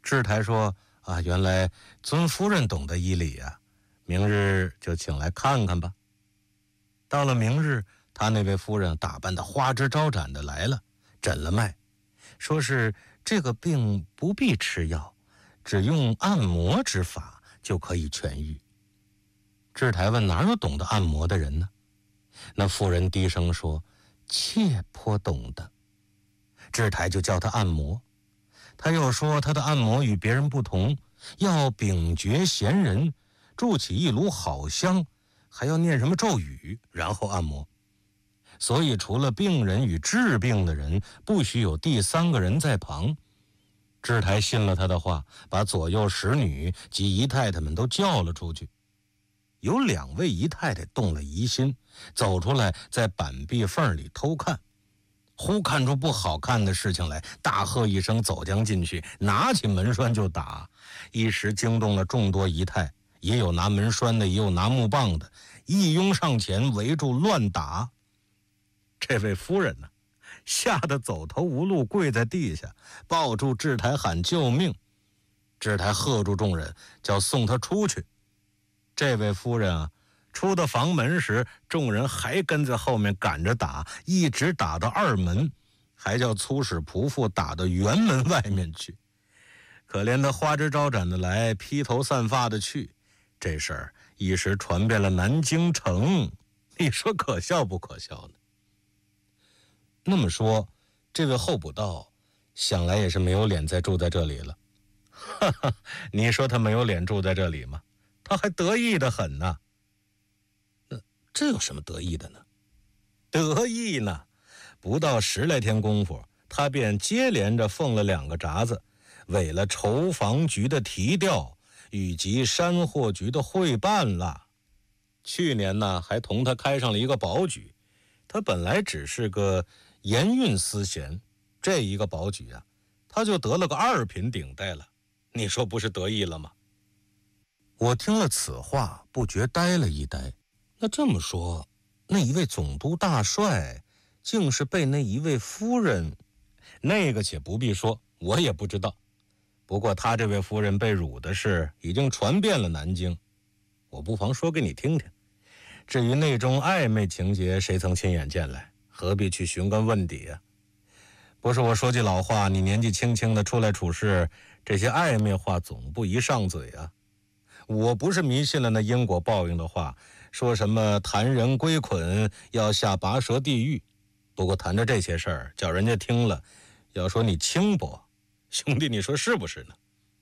智台说啊，原来尊夫人懂得医理啊，明日就请来看看吧。到了明日，他那位夫人打扮得花枝招展的来了，诊了脉，说是这个病不必吃药，只用按摩之法就可以痊愈。智台问哪有懂得按摩的人呢？那妇人低声说，妾颇懂得。智台就叫他按摩。他又说他的按摩与别人不同，要秉绝贤人，筑起一炉好香，还要念什么咒语，然后按摩。所以除了病人与治病的人，不许有第三个人在旁。智台信了他的话，把左右使女及姨太太们都叫了出去。有2位姨太太动了疑心，走出来在板壁缝里偷看，忽看出不好看的事情来，大喝一声，走将进去，拿起门栓就打，一时惊动了众多姨太，也有拿门栓的，也有拿木棒的，一拥上前围住乱打。这位夫人呢，吓得走投无路，跪在地下，抱住智台喊救命。智台喝住众人，叫送他出去。这位夫人啊，出到房门时，众人还跟在后面赶着打，一直打到2门，还叫粗使仆妇打到辕门外面去。可怜的花枝招展的来，披头散发的去，这事儿一时传遍了南京城，你说可笑不可笑呢？那么说，这位候补道想来也是没有脸再住在这里了。哈哈，你说他没有脸住在这里吗？他还得意得很呢。那这有什么得意的呢？得意呢，不到10来天功夫，他便接连着奉了2个札子，委了筹防局的提调，以及山货局的会办了。去年呢，还同他开上了一个保举。他本来只是个盐运司衔，这一个保举啊，他就得了个2品顶戴了。你说不是得意了吗？我听了此话，不觉呆了一呆。那这么说，那一位总督大帅竟是被那一位夫人，那个且不必说，我也不知道。不过他这位夫人被辱的事已经传遍了南京，我不妨说给你听听。至于内中暧昧情节，谁曾亲眼见来，何必去寻根问底啊？不是我说句老话，你年纪轻轻的出来处事，这些暧昧话总不宜上嘴啊。我不是迷信了那因果报应的话，说什么谈人归捆，要下拔舌地狱。不过谈着这些事儿，叫人家听了，要说你轻薄，兄弟，你说是不是呢？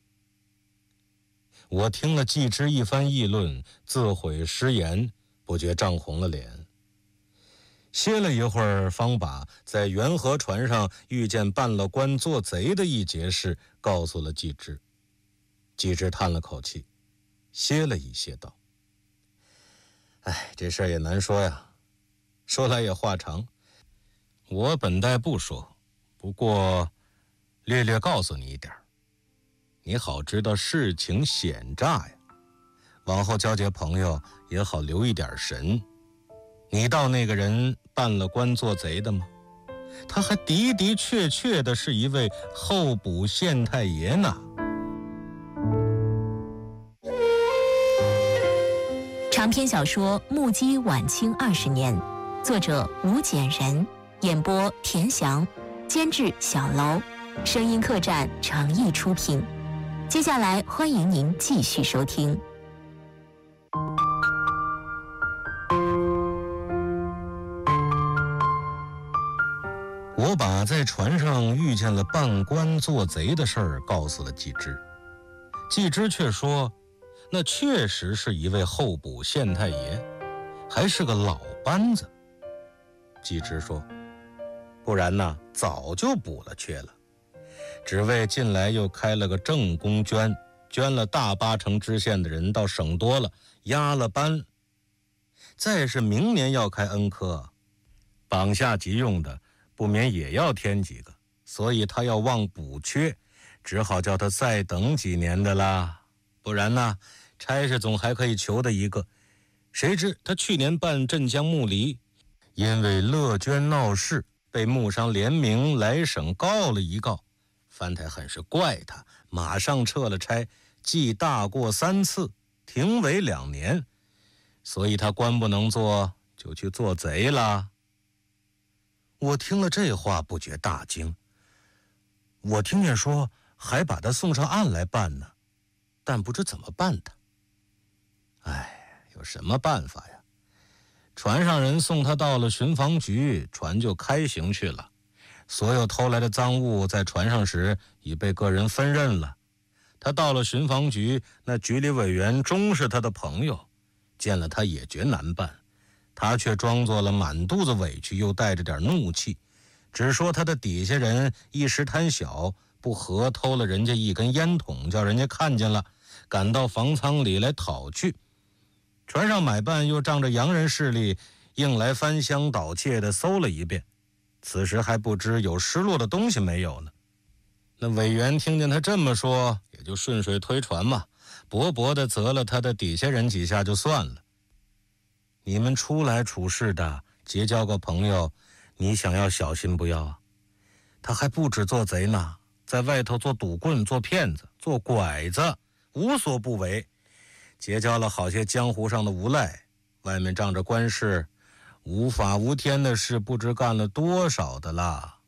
我听了季之一番议论，自悔失言，不觉涨红了脸。歇了一会儿，方把在元和船上遇见办了官做贼的一节事告诉了季之。季之叹了口气，歇了一歇道：哎，这事儿也难说呀，说来也话长，我本待不说，不过略略告诉你一点，你好知道事情险诈呀，往后交结朋友也好留一点神。你道那个人办了官做贼的吗？他还的的确确的是一位候补县太爷呢。 长篇小说《目击晚清20年》，作者吴简人，演播田翔，监制小楼，声音客栈诚意出品。接下来欢迎您继续收听。 我把在船上遇见了办官做贼的事儿告诉了季之，季之却说那确实是一位候补县太爷，还是个老班子。季之说，不然呢，早就补了缺了，只为近来又开了个正宫捐，捐了大80%知县的人倒省多了，压了班。再是明年要开恩科，绑下急用的不免也要添几个，所以他要望补缺，只好叫他再等几年的啦。不然呢，差事总还可以求的一个。谁知他去年办镇江木犁，因为乐捐闹事，被木商联名来省告了一告， 藩台很是怪他，马上撤了差，记大过3次，停为2年，所以他官不能做，就去做贼了。我听了这话不觉大惊，我听见说还把他送上岸来办呢，但不知怎么办他。有什么办法呀？船上人送他到了巡防局，船就开行去了。所有偷来的赃物在船上时已被个人分认了。他到了巡防局，那局里委员终是他的朋友，见了他也觉难办，他却装作了满肚子委屈，又带着点怒气，只说他的底下人一时贪小，不和偷了人家1根烟筒，叫人家看见了，赶到房舱里来讨去。船上买办又仗着洋人势力，硬来翻箱倒柜的搜了一遍，此时还不知有失落的东西没有呢。那委员听见他这么说，也就顺水推船嘛，薄薄的责了他的底下人几下就算了。你们出来处事的，结交个朋友，你想要小心不要啊？他还不止做贼呢，在外头做赌棍，做骗子，做拐子，无所不为。结交了好些江湖上的无赖，外面仗着官事，无法无天的事不知干了多少的啦。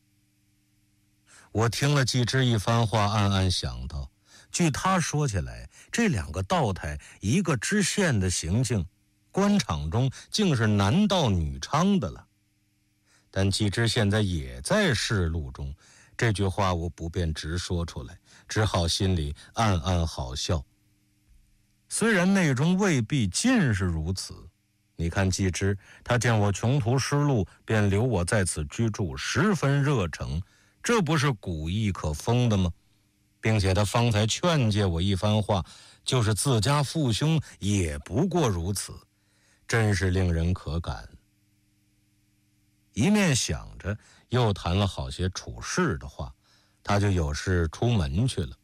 我听了季之一番话，暗暗想到，据他说起来，这2个道台，一个知县的行径，官场中竟是男盗女娼的了。但季知现在也在仕路中，这句话我不便直说出来，只好心里暗暗好笑。虽然内中未必尽是如此，你看季之，他见我穷途失路，便留我在此居住，十分热诚，这不是古意可封的吗？并且他方才劝诫我一番话，就是自家父兄也不过如此，真是令人可感。一面想着，又谈了好些处事的话，他就有事出门去了。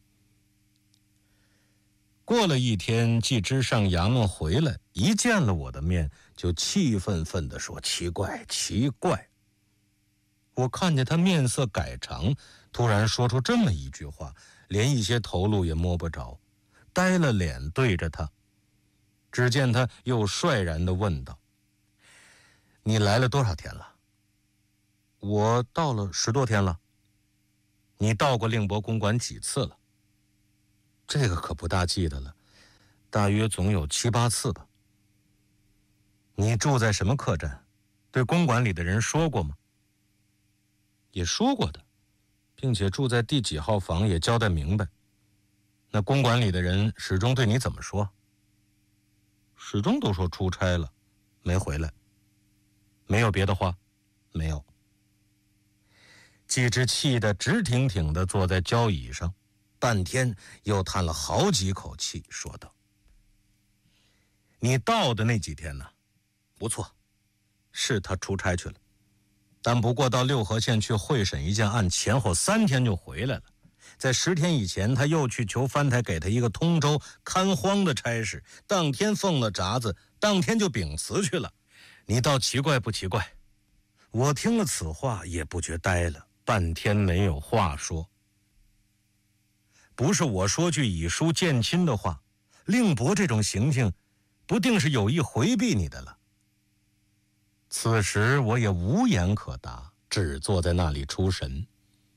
过了1天，季之上衙门回来，一见了我的面，就气愤愤地说：“奇怪，奇怪。”我看见他面色改常，突然说出这么一句话，连一些头路也摸不着，呆了脸对着他。只见他又率然地问道：“你来了多少天了？”“我到了10多天了。”“你到过令伯公馆几次了？”“这个可不大记得了，大约总有7、8次吧。”“你住在什么客栈？对公馆里的人说过吗？”“也说过的，并且住在第几号房也交代明白。”“那公馆里的人始终对你怎么说？”“始终都说出差了，没回来。”“没有别的话？”“没有。”季之气得直挺挺地坐在交椅上，半天又叹了好几口气，说道：“你到的那几天呢？不错，是他出差去了，但不过到六合县去会审一件案，前后3天就回来了。在10天以前，他又去求藩台给他一个通州看荒的差事，当天奉了札子，当天就秉辞去了。你倒奇怪不奇怪？”我听了此话，也不觉呆了，半天没有话说。不是我说句以书见亲的话，令伯这种行径，不定是有意回避你的了。此时我也无言可答，只坐在那里出神。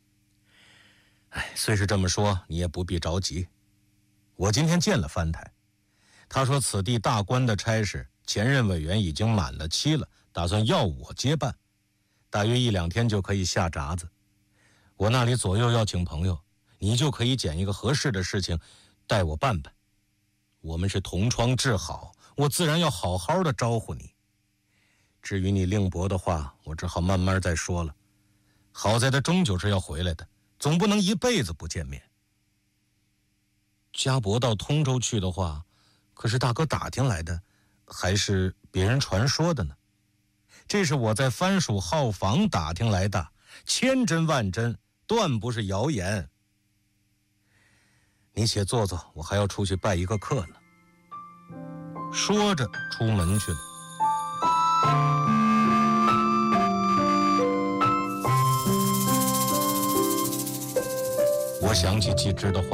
虽是这么说，你也不必着急。我今天见了藩台，他说此地大官的差事，前任委员已经满了期了，打算要我接办，大约1、2天就可以下闸子。我那里左右要请朋友，你就可以拣一个合适的事情带我办办。我们是同窗至好，我自然要好好的招呼你。至于你令伯的话，我只好慢慢再说了。好在他终究是要回来的，总不能一辈子不见面。家伯到通州去的话，可是大哥打听来的，还是别人传说的呢？这是我在藩署号房打听来的，千真万真，断不是谣言。你且坐坐，我还要出去拜一个客呢。说着出门去了。 我想起季之的话。